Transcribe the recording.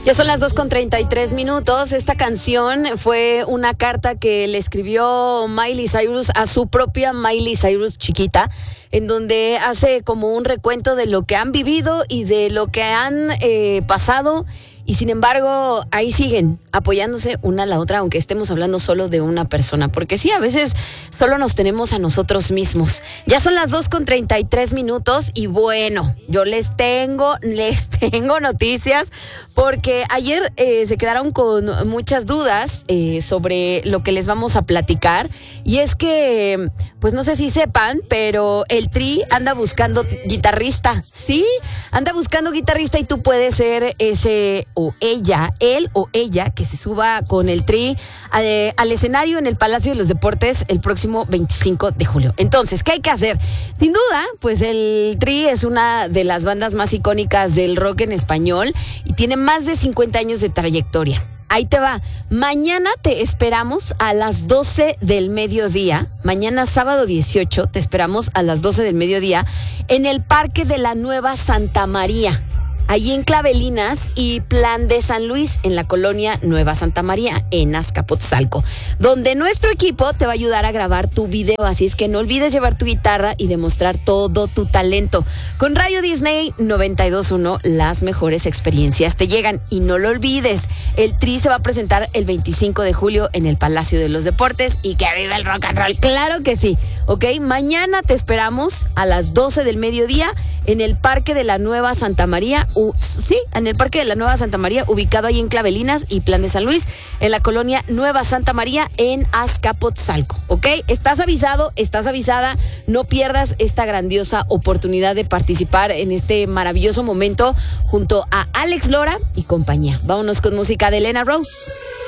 Ya son las 2:33. Esta canción fue una carta que le escribió Miley Cyrus a su propia Miley Cyrus chiquita, en donde hace como un recuento de lo que han vivido y de lo que han pasado. Y sin embargo, ahí siguen apoyándose una a la otra, aunque estemos hablando solo de una persona. Porque sí, a veces solo nos tenemos a nosotros mismos. Ya son las 2:33 y bueno, yo les tengo noticias. Porque ayer se quedaron con muchas dudas sobre lo que les vamos a platicar. Y es que, pues no sé si sepan, pero el Tri anda buscando guitarrista. Sí, anda buscando guitarrista y tú puedes ser ese o ella, él o ella, que se suba con el Tri al escenario en el Palacio de los Deportes el próximo 25 de julio. Entonces, ¿qué hay que hacer? Sin duda, pues el Tri es una de las bandas más icónicas del rock en español y tiene más de 50 años de trayectoria. Ahí te va. Mañana te esperamos a las 12 del mediodía. Mañana sábado 18 te esperamos a las 12 del mediodía en el Parque de la Nueva Santa María. Allí en Clavelinas y Plan de San Luis, en la colonia Nueva Santa María, en Azcapotzalco, donde nuestro equipo te va a ayudar a grabar tu video. Así es que no olvides llevar tu guitarra y demostrar todo tu talento. Con Radio Disney 92.1, las mejores experiencias te llegan. Y no lo olvides, el Tri se va a presentar el 25 de julio en el Palacio de los Deportes. Y que viva el rock and roll. Claro que sí, ¿ok? Mañana te esperamos a las 12 del mediodía en el Parque de la Nueva Santa María. Sí, en el Parque de la Nueva Santa María, ubicado ahí en Clavelinas y Plan de San Luis, en la colonia Nueva Santa María, en Azcapotzalco, ¿ok? Estás avisado, estás avisada, no pierdas esta grandiosa oportunidad de participar en este maravilloso momento junto a Alex Lora y compañía. Vámonos con música de Elena Rose.